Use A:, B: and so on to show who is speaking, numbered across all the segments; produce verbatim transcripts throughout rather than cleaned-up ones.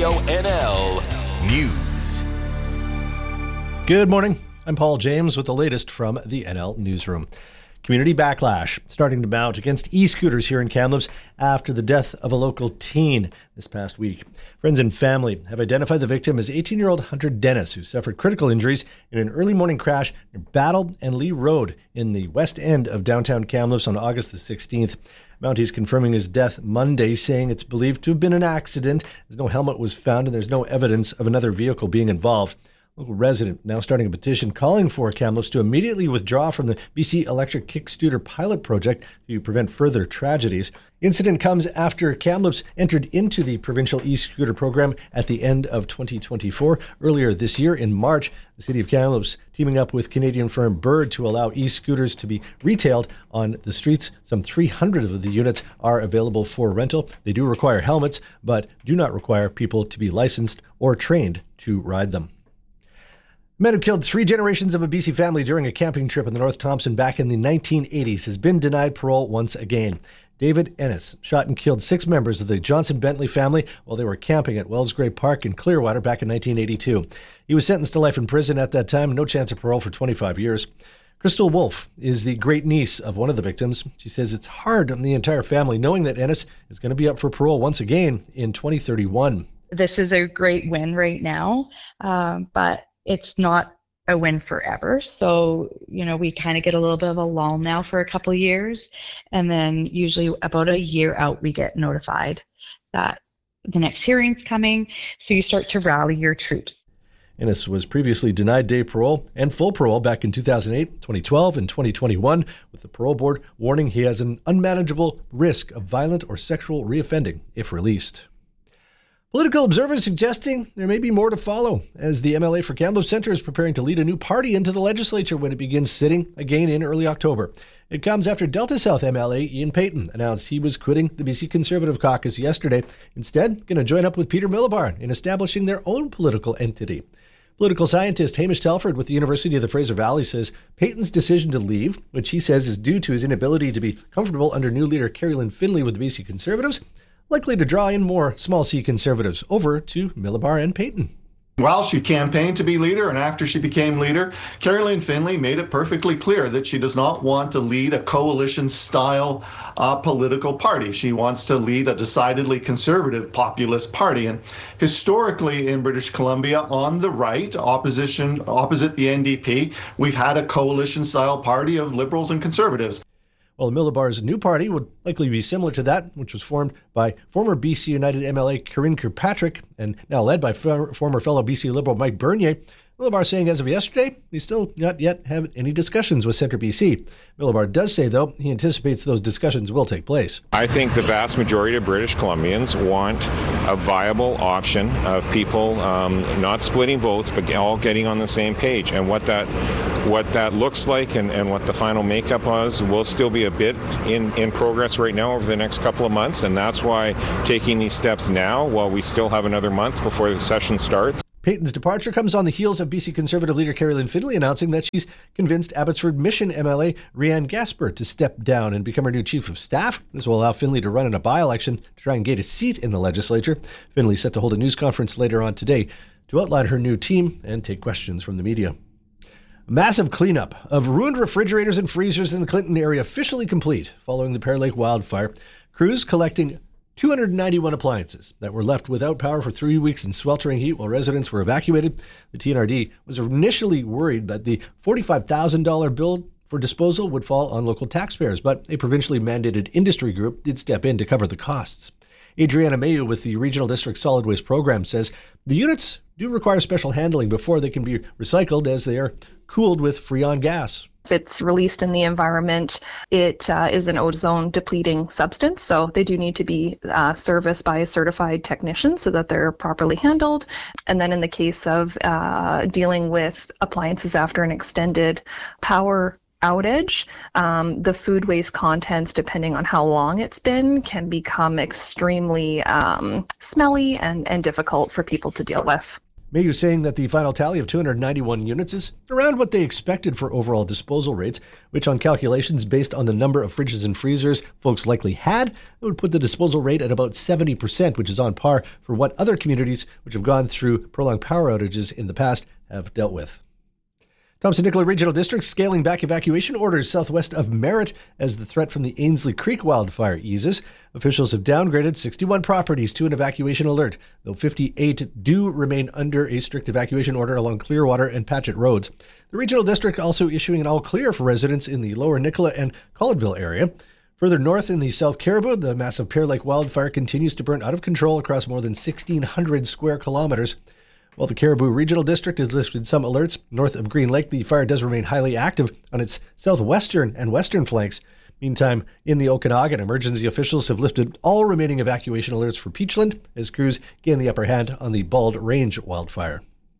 A: Radio N L News.
B: Good morning. I'm Paul James with the latest from the N L Newsroom. Community backlash starting to mount against e-scooters here in Kamloops after the death of a local teen this past week. Friends and family have identified the victim as eighteen-year-old Hunter Dennis, who suffered critical injuries in an early morning crash near Battle and Lee Road in the west end of downtown Kamloops on August the sixteenth. Mounties confirming his death Monday, saying it's believed to have been an accident, as no helmet was found and there's no evidence of another vehicle being involved. Local resident now starting a petition calling for Kamloops to immediately withdraw from the B C Electric Kick-Scooter pilot project to prevent further tragedies. Incident comes after Kamloops entered into the provincial e-scooter program at the end of twenty twenty-four. Earlier this year in March, the city of Kamloops teaming up with Canadian firm Bird to allow e-scooters to be retailed on the streets. Some three hundred of the units are available for rental. They do require helmets, but do not require people to be licensed or trained to ride them. Men who killed three generations of a B C family during a camping trip in the North Thompson back in the nineteen eighties has been denied parole once again. David Ennis shot and killed six members of the Johnson Bentley family while they were camping at Wellsgrave Park in Clearwater back in nineteen eighty-two. He was sentenced to life in prison at that time, no chance of parole for twenty-five years. Crystal Wolf is the great niece of one of the victims. She says it's hard on the entire family knowing that Ennis is going to be up for parole once again in twenty thirty-one.
C: This is a great win right now, um, but it's not a win forever. So, you know, we kind of get a little bit of a lull now for a couple of years. And then usually about a year out, we get notified that the next hearing's coming. So you start to rally your troops.
B: Ennis was previously denied day parole and full parole back in two thousand eight, twenty twelve, and twenty twenty-one, with the parole board warning he has an unmanageable risk of violent or sexual reoffending if released. Political observers suggesting there may be more to follow as the M L A for Kamloops Centre is preparing to lead a new party into the legislature when it begins sitting again in early October. It comes after Delta South M L A Ian Payton announced he was quitting the B C Conservative Caucus yesterday. Instead, going to join up with Peter Millibar in establishing their own political entity. Political scientist Hamish Telford with the University of the Fraser Valley says Payton's decision to leave, which he says is due to his inability to be comfortable under new leader Carrie-Lynn Finlay with the B C Conservatives, likely to draw in more small C Conservatives over to Millibar and Payton.
D: While she campaigned to be leader and after she became leader, Carrie-Lynn Finlay made it perfectly clear that she does not want to lead a coalition-style uh, political party. She wants to lead a decidedly conservative populist party. And historically in British Columbia, on the right, opposition opposite the N D P, we've had a coalition-style party of Liberals and Conservatives.
B: Well, Millibar's new party would likely be similar to that, which was formed by former B C United M L A Corinne Kirkpatrick and now led by f- former fellow B C Liberal Mike Bernier. Millibar saying as of yesterday, he still not yet have any discussions with Centre B C. Millibar does say, though, he anticipates those discussions will take place.
E: I think the vast majority of British Columbians want a viable option of people um, not splitting votes, but all getting on the same page. And what that what that looks like and, and what the final makeup was will still be a bit in, in progress right now over the next couple of months. And that's why taking these steps now, while we still have another month before the session starts.
B: Payton's departure comes on the heels of B C Conservative leader Carrie-Lynn Finlay announcing that she's convinced Abbotsford Mission M L A Rianne Gasper to step down and become her new chief of staff. This will allow Finlay to run in a by-election to try and gain a seat in the legislature. Finlay set to hold a news conference later on today to outline her new team and take questions from the media. A massive cleanup of ruined refrigerators and freezers in the Clinton area officially complete following the Pear Lake wildfire. Crews collecting two hundred ninety-one appliances that were left without power for three weeks in sweltering heat while residents were evacuated. The T N R D was initially worried that the forty-five thousand dollars bill for disposal would fall on local taxpayers, but a provincially mandated industry group did step in to cover the costs. Adriana Mayu with the Regional District Solid Waste Program says the units do require special handling before they can be recycled as they are cooled with Freon gas.
F: If it's released in the environment, it uh, is an ozone depleting substance, so they do need to be uh, serviced by a certified technician so that they're properly handled. And then in the case of uh, dealing with appliances after an extended power outage, um, the food waste contents, depending on how long it's been, can become extremely um, smelly and, and difficult for people to deal with.
B: Mayhew saying that the final tally of two hundred ninety-one units is around what they expected for overall disposal rates, which on calculations based on the number of fridges and freezers folks likely had, it would put the disposal rate at about seventy percent, which is on par for what other communities which have gone through prolonged power outages in the past have dealt with. Thompson-Nicola Regional District scaling back evacuation orders southwest of Merritt as the threat from the Ainslie Creek wildfire eases. Officials have downgraded sixty-one properties to an evacuation alert, though fifty-eight do remain under a strict evacuation order along Clearwater and Patchett roads. The Regional District also issuing an all-clear for residents in the Lower Nicola and Colletteville area. Further north in the South Caribou, the massive Pear Lake wildfire continues to burn out of control across more than sixteen hundred square kilometers. While the Caribou Regional District has lifted some alerts north of Green Lake, the fire does remain highly active on its southwestern and western flanks. Meantime, in the Okanagan, emergency officials have lifted all remaining evacuation alerts for Peachland as crews gain the upper hand on the Bald Range wildfire.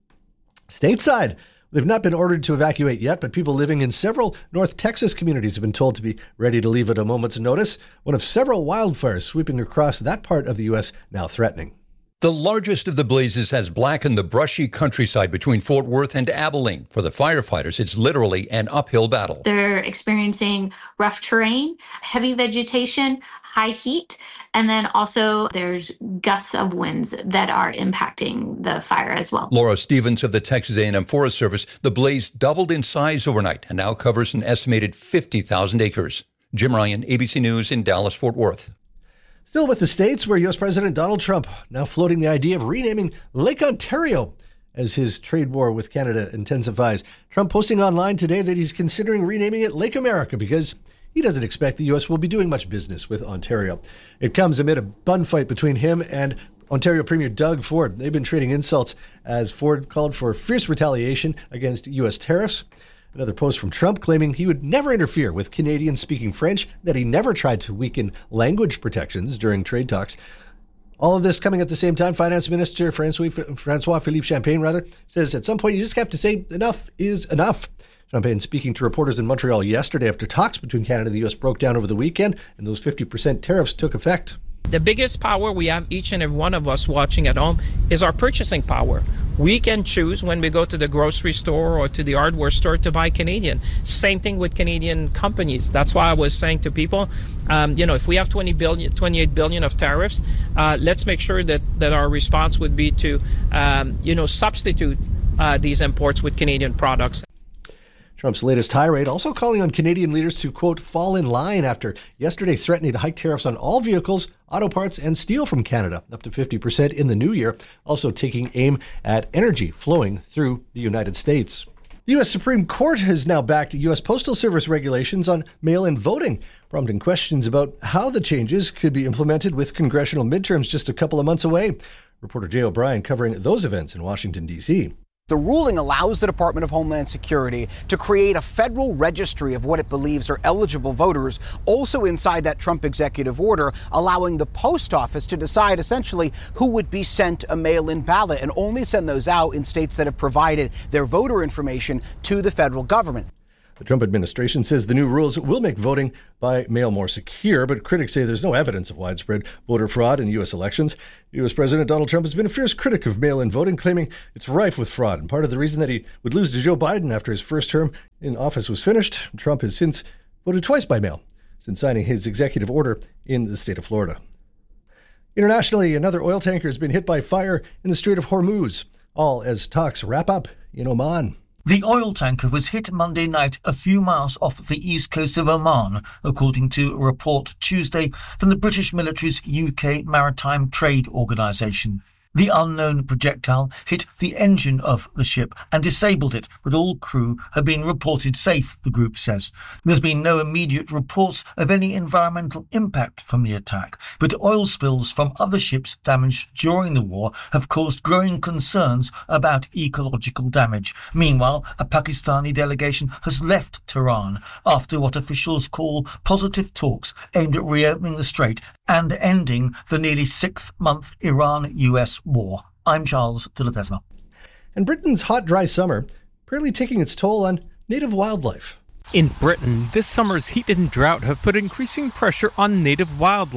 B: Stateside, they've not been ordered to evacuate yet, but people living in several North Texas communities have been told to be ready to leave at a moment's notice. One of several wildfires sweeping across that part of the U S now threatening.
G: The largest of the blazes has blackened the brushy countryside between Fort Worth and Abilene. For the firefighters, it's literally an uphill battle.
H: They're experiencing rough terrain, heavy vegetation, high heat, and then also there's gusts of winds that are impacting the fire as well.
G: Laura Stevens of the Texas A and M Forest Service, the blaze doubled in size overnight and now covers an estimated fifty thousand acres. Jim Ryan, A B C News in Dallas, Fort Worth.
B: Still with the States, where U S President Donald Trump now floating the idea of renaming Lake Ontario as his trade war with Canada intensifies. Trump posting online today that he's considering renaming it Lake America because he doesn't expect the U S will be doing much business with Ontario. It comes amid a bun fight between him and Ontario Premier Doug Ford. They've been trading insults as Ford called for fierce retaliation against U S tariffs. Another post from Trump claiming he would never interfere with Canadians speaking French, that he never tried to weaken language protections during trade talks. All of this coming at the same time. Finance Minister Francois, Francois Philippe Champagne rather, says at some point you just have to say enough is enough. Champagne speaking to reporters in Montreal yesterday after talks between Canada and the U S broke down over the weekend and those fifty percent tariffs took effect.
I: The biggest power we have, each and every one of us watching at home, is our purchasing power. We can choose when we go to the grocery store or to the hardware store to buy Canadian. Same thing with Canadian companies. That's why I was saying to people, um, you know, if we have twenty billion, twenty-eight billion of tariffs, uh, let's make sure that, that our response would be to, um, you know, substitute uh, these imports with Canadian products.
B: Trump's latest tirade also calling on Canadian leaders to, quote, fall in line after yesterday threatening to hike tariffs on all vehicles, auto parts, and steel from Canada, up to fifty percent in the new year, also taking aim at energy flowing through the United States. The U S Supreme Court has now backed U S Postal Service regulations on mail-in voting, prompting questions about how the changes could be implemented with congressional midterms just a couple of months away. Reporter Jay O'Brien covering those events in Washington, D C
J: The ruling allows the Department of Homeland Security to create a federal registry of what it believes are eligible voters, also inside that Trump executive order, allowing the post office to decide essentially who would be sent a mail-in ballot and only send those out in states that have provided their voter information to the federal government.
B: The Trump administration says the new rules will make voting by mail more secure, but critics say there's no evidence of widespread voter fraud in U S elections. U S President Donald Trump has been a fierce critic of mail-in voting, claiming it's rife with fraud. And part of the reason that he would lose to Joe Biden after his first term in office was finished, Trump has since voted twice by mail since signing his executive order in the state of Florida. Internationally, another oil tanker has been hit by fire in the Strait of Hormuz, all as talks wrap up in Oman.
K: The oil tanker was hit Monday night a few miles off the east coast of Oman, according to a report Tuesday from the British military's U K Maritime Trade Organisation. The unknown projectile hit the engine of the ship and disabled it, but all crew have been reported safe, the group says. There's been no immediate reports of any environmental impact from the attack, but oil spills from other ships damaged during the war have caused growing concerns about ecological damage. Meanwhile, a Pakistani delegation has left Tehran after what officials call positive talks aimed at reopening the strait and ending the nearly six-month Iran-U S war. I'm Charles de la Vesma.
B: And Britain's hot, dry summer apparently taking its toll on native wildlife.
L: In Britain, this summer's heat and drought have put increasing pressure on native wildlife.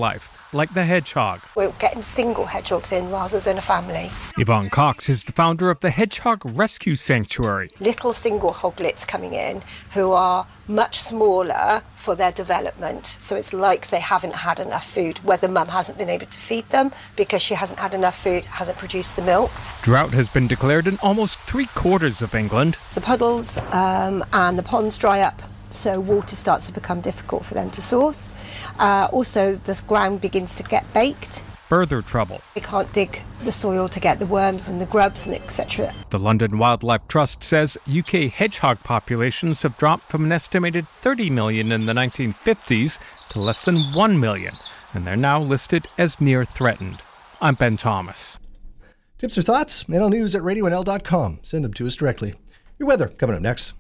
L: like the hedgehog.
M: We're getting single hedgehogs in rather than a family.
L: Yvonne Cox is the founder of the Hedgehog Rescue Sanctuary.
M: Little single hoglets coming in who are much smaller for their development. So it's like they haven't had enough food, whether mum hasn't been able to feed them because she hasn't had enough food, hasn't produced the milk.
L: Drought has been declared in almost three quarters of England.
M: The puddles um, and the ponds dry up, so water starts to become difficult for them to source. Uh, also, the ground begins to get baked.
L: Further trouble.
M: They can't dig the soil to get the worms and the grubs and et cetera.
L: The London Wildlife Trust says U K hedgehog populations have dropped from an estimated thirty million in the nineteen fifties to less than one million, and they're now listed as near threatened. I'm Ben Thomas.
B: Tips or thoughts? N L News at radio N L dot com. Send them to us directly. Your weather coming up next.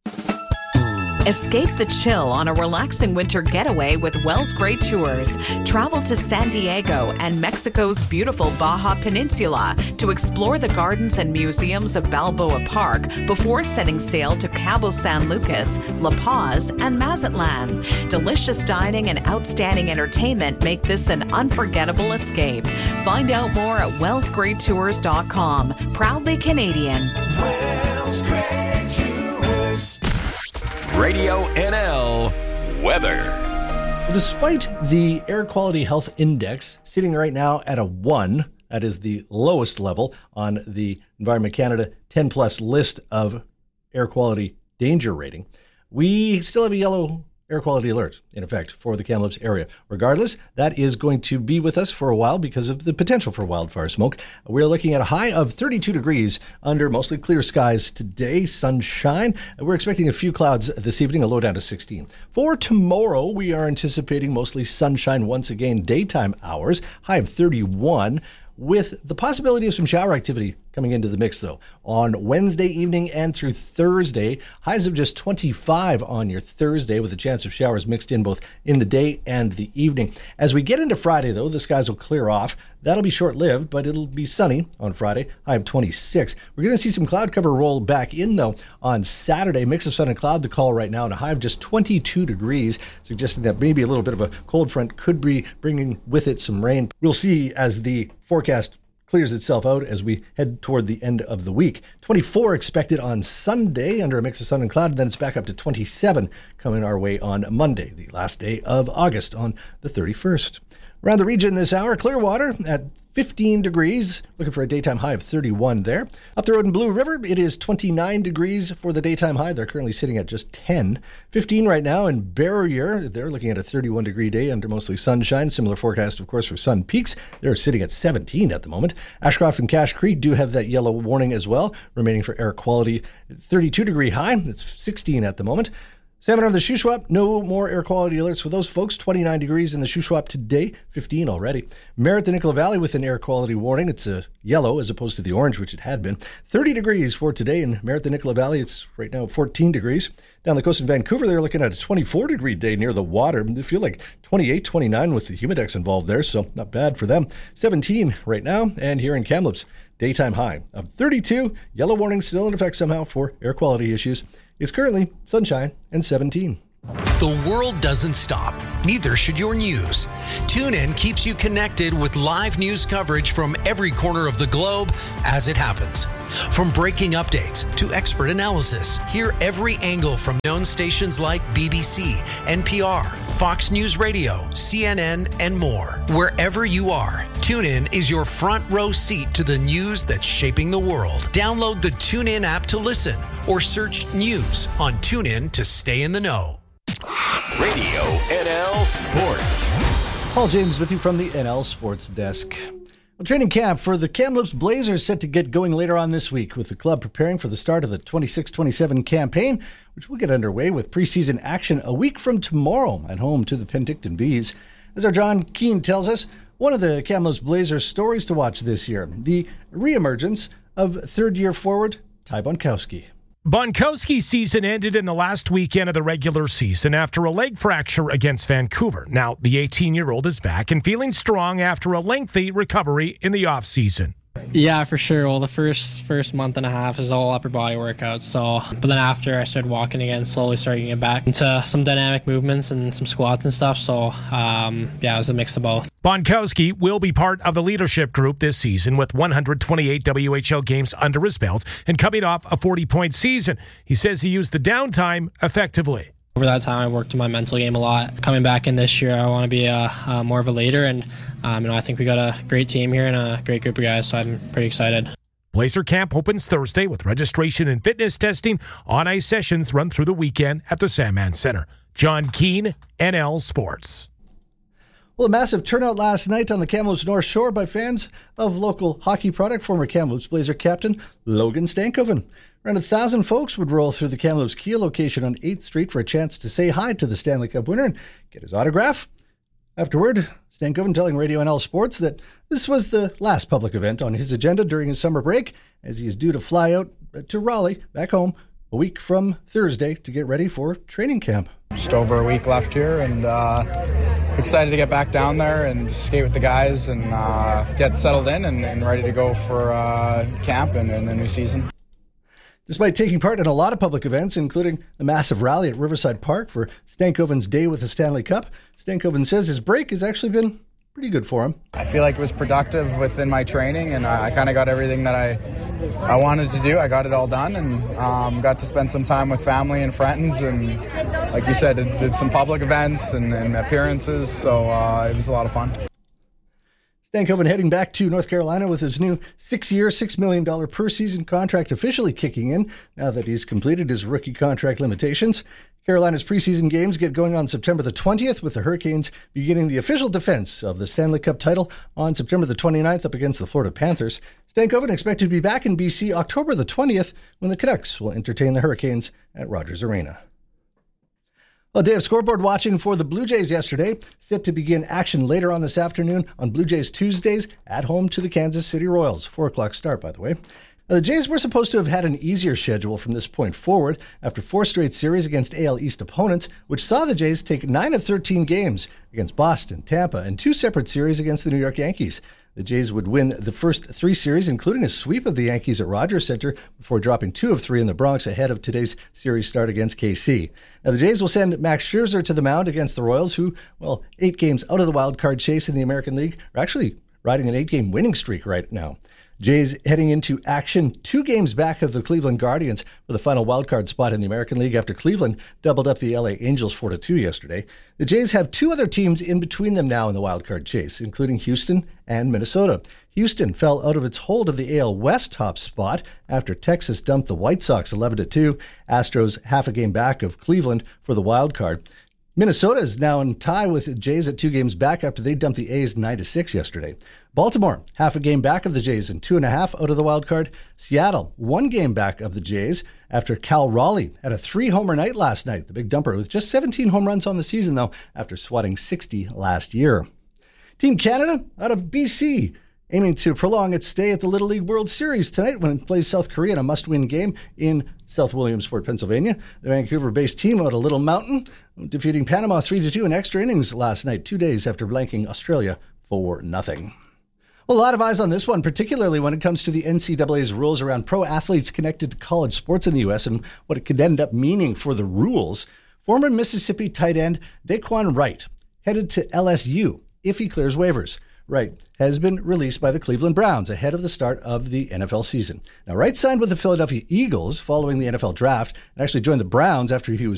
N: Escape the chill on a relaxing winter getaway with Wells Gray Tours. Travel to San Diego and Mexico's beautiful Baja Peninsula to explore the gardens and museums of Balboa Park before setting sail to Cabo San Lucas, La Paz, and Mazatlan. Delicious dining and outstanding entertainment make this an unforgettable escape. Find out more at wells gray tours dot com. Proudly Canadian.
A: Wells Gray Tours. Radio N L weather.
B: Well, despite the Air Quality Health Index sitting right now at a one, that is the lowest level on the Environment Canada ten plus list of air quality danger rating, we still have a yellow air quality alert in effect for the Kamloops area. Regardless, that is going to be with us for a while because of the potential for wildfire smoke. We're looking at a high of thirty-two degrees under mostly clear skies today, sunshine. We're expecting a few clouds this evening, a low down to sixteen. For tomorrow, we are anticipating mostly sunshine once again, daytime hours, high of thirty-one. With the possibility of some shower activity coming into the mix, though, on Wednesday evening and through Thursday. Highs of just twenty-five on your Thursday with a chance of showers mixed in both in the day and the evening. As we get into Friday, though, the skies will clear off. That'll be short-lived, but it'll be sunny on Friday, high of twenty-six. We're going to see some cloud cover roll back in, though, on Saturday. Mix of sun and cloud to call right now, and a high of just twenty-two degrees, suggesting that maybe a little bit of a cold front could be bringing with it some rain. We'll see as the forecast clears itself out as we head toward the end of the week. twenty-four expected on Sunday under a mix of sun and cloud, and then it's back up to twenty-seven coming our way on Monday, the last day of August on the thirty-first. Around the region this hour, Clearwater at fifteen degrees, looking for a daytime high of thirty-one there. Up the road in Blue River, it is twenty-nine degrees for the daytime high. They're currently sitting at just ten. fifteen right now in Barrier. They're looking at a thirty-one degree day under mostly sunshine. Similar forecast, of course, for Sun Peaks. They're sitting at seventeen at the moment. Ashcroft and Cache Creek do have that yellow warning as well, remaining for air quality. thirty-two degree high. It's sixteen at the moment. Salmon of the Shuswap, no more air quality alerts for those folks. twenty-nine degrees in the Shuswap today, fifteen already. Merritt, the Nicola Valley with an air quality warning. It's a yellow as opposed to the orange, which it had been. thirty degrees for today in Merritt, the Nicola Valley. It's right now fourteen degrees. Down the coast in Vancouver, they're looking at a twenty-four degree day near the water. They feel like twenty-eight, twenty-nine with the humidex involved there, so not bad for them. seventeen right now, and here in Kamloops, daytime high of thirty-two. Yellow warning still in effect somehow for air quality issues. It's currently sunshine and seventeen.
O: The world doesn't stop. Neither should your news. TuneIn keeps you connected with live news coverage from every corner of the globe as it happens. From breaking updates to expert analysis, hear every angle from known stations like B B C, N P R, Fox News Radio, C N N, and more. Wherever you are, TuneIn is your front row seat to the news that's shaping the world. Download the TuneIn app to listen or search news on TuneIn to stay in the know.
A: Radio N L Sports.
B: Paul James with you from the N L Sports Desk. Well, training camp for the Kamloops Blazers set to get going later on this week, with the club preparing for the start of the twenty-six twenty-seven campaign, which will get underway with preseason action a week from tomorrow at home to the Penticton Bees. As our John Keane tells us, one of the Kamloops Blazers stories to watch this year, the reemergence of third-year forward Ty Bonkowski.
P: Bonkowski's season ended in the last weekend of the regular season after a leg fracture against Vancouver. Now, the eighteen-year-old is back and feeling strong after a lengthy recovery in the offseason.
Q: Yeah, for sure. Well, the first first month and a half is all upper body workouts. So, but then after I started walking again, slowly starting to get back into some dynamic movements and some squats and stuff. So, um, yeah, it was a mix of both.
P: Bonkowski will be part of the leadership group this season with one hundred twenty-eight W H L games under his belt and coming off a forty-point season. He says he used the downtime effectively.
Q: Over that time, I worked on my mental game a lot. Coming back in this year, I want to be a, a more of a leader, and um, you know, I think we got a great team here and a great group of guys, so I'm pretty excited.
P: Blazer Camp opens Thursday with registration and fitness testing. On-ice sessions run through the weekend at the Sandman Center. John Keane, N L Sports.
B: Well, a massive turnout last night on the Kamloops North Shore by fans of local hockey product, former Kamloops Blazer captain Logan Stankoven. Around a thousand folks would roll through the Kamloops Kia location on eighth Street for a chance to say hi to the Stanley Cup winner and get his autograph. Afterward, Stankoven telling Radio N L Sports that this was the last public event on his agenda during his summer break, as he is due to fly out to Raleigh, back home, a week from Thursday to get ready for training camp.
R: Just over a week left here, and uh, excited to get back down there and skate with the guys and uh, get settled in and, and ready to go for uh, camp and, and the new season.
B: Despite taking part in a lot of public events, including the massive rally at Riverside Park for Stankoven's Day with the Stanley Cup, Stankoven says his break has actually been pretty good for him.
R: I feel like it was productive within my training, and I, I kind of got everything that I I wanted to do. I got it all done, and um, got to spend some time with family and friends, and like you said, did, did some public events and, and appearances, so uh, it was a lot of fun.
B: Stankoven heading back to North Carolina with his new six-year, six million dollars per season contract officially kicking in now that he's completed his rookie contract limitations. Carolina's preseason games get going on September the twentieth, with the Hurricanes beginning the official defense of the Stanley Cup title on September the twenty-ninth up against the Florida Panthers. Stankoven expected to be back in B C October the twentieth when the Canucks will entertain the Hurricanes at Rogers Arena. A day of scoreboard watching for the Blue Jays yesterday, set to begin action later on this afternoon on Blue Jays Tuesdays at home to the Kansas City Royals. Four o'clock start, by the way. Now, the Jays were supposed to have had an easier schedule from this point forward after four straight series against A L East opponents, which saw the Jays take nine of thirteen games against Boston, Tampa, and two separate series against the New York Yankees. The Jays would win the first three series, including a sweep of the Yankees at Rogers Center, before dropping two of three in the Bronx ahead of today's series start against K C. Now, the Jays will send Max Scherzer to the mound against the Royals, who, well, eight games out of the wild card chase in the American League, are actually riding an eight-game winning streak right now. Jays heading into action two games back of the Cleveland Guardians for the final wildcard spot in the American League after Cleveland doubled up the L A Angels four to two yesterday. The Jays have two other teams in between them now in the wildcard chase, including Houston and Minnesota. Houston fell out of its hold of the A L West top spot after Texas dumped the White Sox eleven to two. Astros half a game back of Cleveland for the wildcard. Minnesota is now in tie with the Jays at two games back after they dumped the A's nine to six yesterday. Baltimore, half a game back of the Jays and two and a half out of the wild card. Seattle, one game back of the Jays after Cal Raleigh had a three-homer night last night. The big dumper with just seventeen home runs on the season, though, after swatting sixty last year. Team Canada out of B C, aiming to prolong its stay at the Little League World Series tonight when it plays South Korea in a must-win game in South Williamsport, Pennsylvania. The Vancouver-based team out of Little Mountain, defeating Panama three to two in extra innings last night, two days after blanking Australia four nothing. Well, a lot of eyes on this one, particularly when it comes to the N C double A's rules around pro athletes connected to college sports in the U S and what it could end up meaning for the rules. Former Mississippi tight end Daquan Wright headed to L S U if he clears waivers. Wright has been released by the Cleveland Browns ahead of the start of the N F L season. Now, Wright signed with the Philadelphia Eagles following the N F L draft and actually joined the Browns after he was